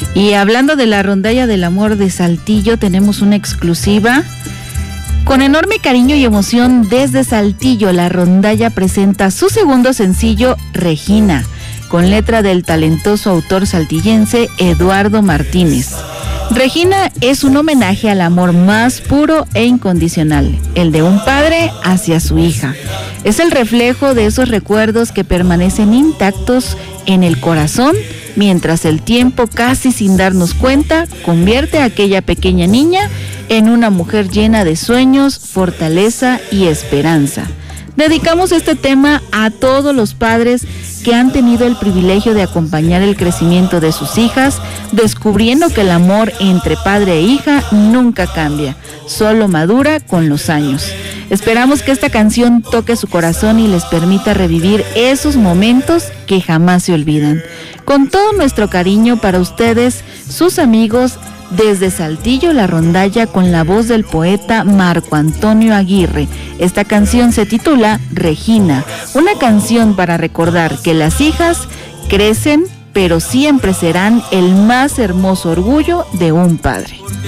Y hablando de la rondalla del amor de Saltillo, tenemos una exclusiva. Con enorme cariño y emoción desde Saltillo, la rondalla presenta su segundo sencillo, Regina, con letra del talentoso autor saltillense Eduardo Martínez. Regina es un homenaje al amor más puro e incondicional, el de un padre hacia su hija. Es el reflejo de esos recuerdos que permanecen intactos en el corazón, mientras el tiempo, casi sin darnos cuenta, convierte a aquella pequeña niña en una mujer llena de sueños, fortaleza y esperanza. Dedicamos este tema a todos los padres que han tenido el privilegio de acompañar el crecimiento de sus hijas, descubriendo que el amor entre padre e hija nunca cambia, solo madura con los años. Esperamos que esta canción toque su corazón y les permita revivir esos momentos que jamás se olvidan. Con todo nuestro cariño para ustedes, sus amigos, desde Saltillo, la rondalla, con la voz del poeta Marco Antonio Aguirre. Esta canción se titula Regina, una canción para recordar que las hijas crecen, pero siempre serán el más hermoso orgullo de un padre.